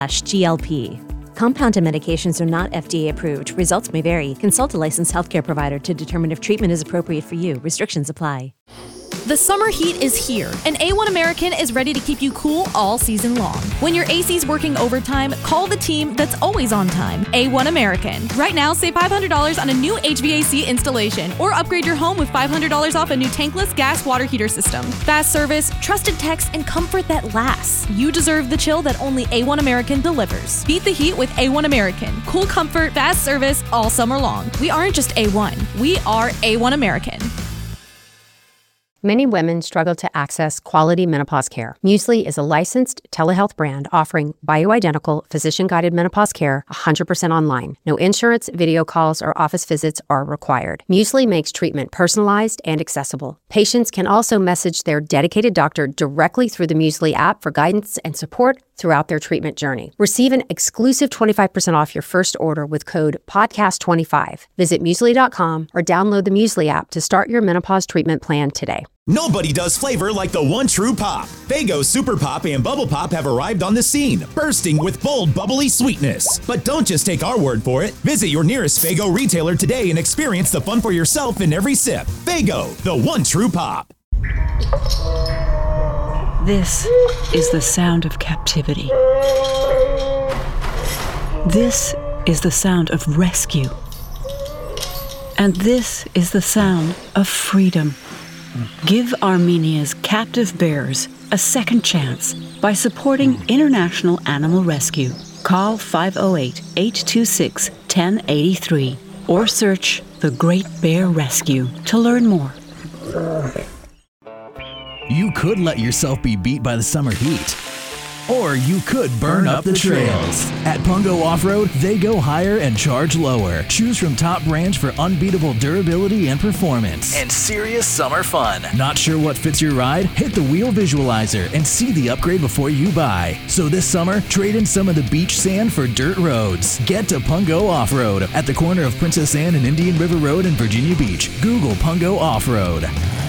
GLP. Compounded medications are not FDA approved. Results may vary. Consult a licensed healthcare provider to determine if treatment is appropriate for you. Restrictions apply. The summer heat is here, and A1 American is ready to keep you cool all season long. When your AC's working overtime, call the team that's always on time. A1 American. Right now, save $500 on a new HVAC installation, or upgrade your home with $500 off a new tankless gas water heater system. Fast service, trusted techs, and comfort that lasts. You deserve the chill that only A1 American delivers. Beat the heat with A1 American. Cool comfort, fast service, all summer long. We aren't just A1. We are A1 American. Many women struggle to access quality menopause care. Muesli is a licensed telehealth brand offering bioidentical, physician-guided menopause care 100% online. No insurance, video calls, or office visits are required. Muesli makes treatment personalized and accessible. Patients can also message their dedicated doctor directly through the Muesli app for guidance and support throughout their treatment journey. Receive an exclusive 25% off your first order with code PODCAST25. Visit Muesli.com or download the Muesli app to start your menopause treatment plan today. Nobody does flavor like the one true pop. Faygo Super Pop and Bubble Pop have arrived on the scene, bursting with bold, bubbly sweetness. But don't just take our word for it. Visit your nearest Faygo retailer today and experience the fun for yourself in every sip. Faygo, the one true pop. This is the sound of captivity. This is the sound of rescue. And this is the sound of freedom. Give Armenia's captive bears a second chance by supporting International Animal Rescue. Call 508-826-1083 or search The Great Bear Rescue to learn more. You could let yourself be beat by the summer heat. Or you could burn up the trails. At Pungo Off-Road, they go higher and charge lower. Choose from top brands for unbeatable durability and performance. And serious summer fun. Not sure what fits your ride? Hit the wheel visualizer and see the upgrade before you buy. So this summer, trade in some of the beach sand for dirt roads. Get to Pungo Off-Road at the corner of Princess Anne and Indian River Road in Virginia Beach. Google Pungo Off-Road.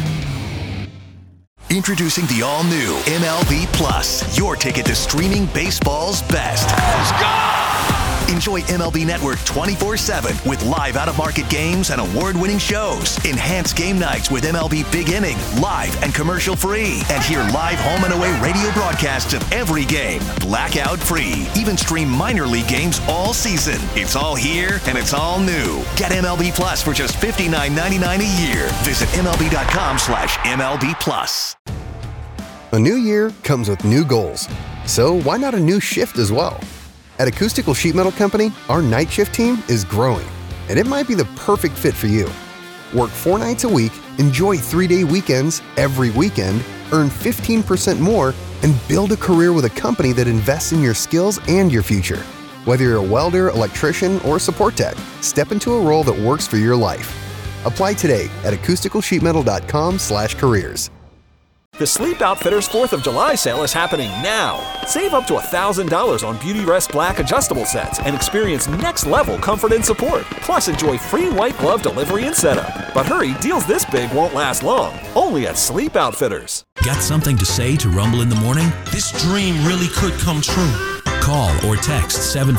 Introducing the all-new MLB Plus, your ticket to streaming baseball's best. Let's go! Enjoy MLB Network 24/7 with live out-of-market games and award-winning shows. Enhance game nights with MLB Big Inning, live and commercial-free. And hear live home and away radio broadcasts of every game, blackout-free. Even stream minor league games all season. It's all here and it's all new. Get MLB Plus for just $59.99 a year. Visit MLB.com/MLB Plus. A new year comes with new goals. So why not a new shift as well? At Acoustical Sheet Metal Company, our night shift team is growing, and it might be the perfect fit for you. Work 4 nights a week, enjoy 3-day weekends every weekend, earn 15% more, and build a career with a company that invests in your skills and your future. Whether you're a welder, electrician, or support tech, step into a role that works for your life. Apply today at acousticalsheetmetal.com/careers. The Sleep Outfitters 4th of July sale is happening now. Save up to $1,000 on Beautyrest Black adjustable sets and experience next-level comfort and support. Plus, enjoy free white glove delivery and setup. But hurry, deals this big won't last long. Only at Sleep Outfitters. Got something to say to Rumble in the Morning? This dream really could come true. Call or text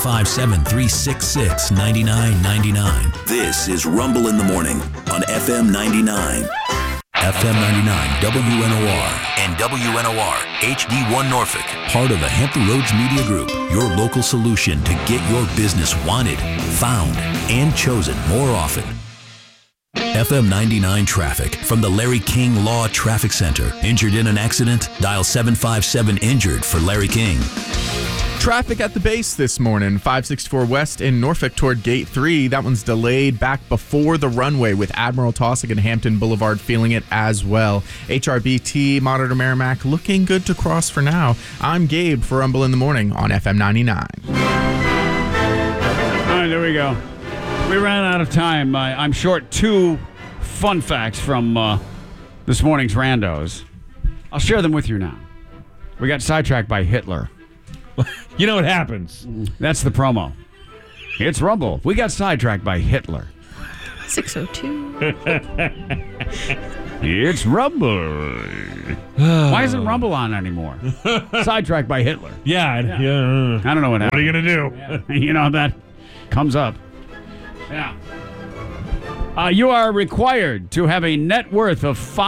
757-366-9999. This is Rumble in the Morning on FM 99. FM 99 WNOR and WNOR HD1 Norfolk. Part of the Hampton Roads Media Group, your local solution to get your business wanted, found, and chosen more often. FM 99 traffic from the Larry King Law Traffic Center. Injured in an accident? Dial 757-INJURED for Larry King. Traffic at the base this morning, 564 West in Norfolk toward Gate 3. That one's delayed back before the runway with Admiral Taussig and Hampton Boulevard feeling it as well. HRBT, Monitor Merrimack, looking good to cross for now. I'm Gabe for Rumble in the Morning on FM 99. All right, there we go. We ran out of time. I'm short 2 fun facts from this morning's randos. I'll share them with you now. We got sidetracked by Hitler. You know what happens. That's the promo. It's Rumble. We got sidetracked by Hitler. 602. It's Rumble. Why isn't Rumble on anymore? Sidetracked by Hitler. Yeah. I don't know what happened. What are you going to do? Yeah. You know, that comes up. Yeah. You are required to have a net worth of